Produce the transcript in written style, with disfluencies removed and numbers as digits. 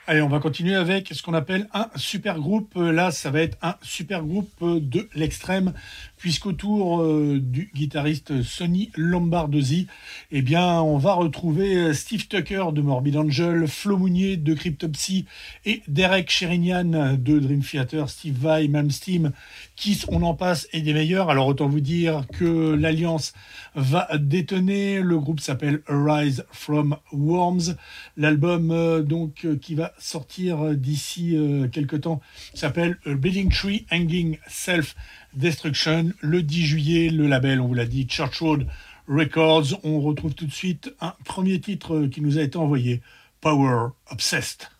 Allez, on va continuer avec ce qu'on appelle un super groupe. Là, ça va être un super groupe de l'extrême, puisqu'autour du guitariste Sonny Lombardozzi, eh bien, on va retrouver Steve Tucker de Morbid Angel, Flo Mounier de Cryptopsy et Derek Sherinian de Dream Theater, Steve Vai, Malmsteen, Kiss, on en passe et des meilleurs. Alors, autant vous dire que l'Alliance va détonner. Le groupe s'appelle Arise from Worms. L'album qui va sortir d'ici quelques temps s'appelle A Bleeding Tree Hanging Self Destruction. Le 10 juillet, le label, on vous l'a dit, Church Road Records. On retrouve tout de suite un premier titre qui nous a été envoyé, Power Obsessed.